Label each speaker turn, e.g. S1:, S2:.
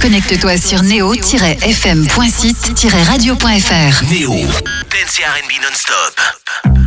S1: Connecte-toi sur neo-fm.site-radio.fr.
S2: Néo, dance et R&B non-stop.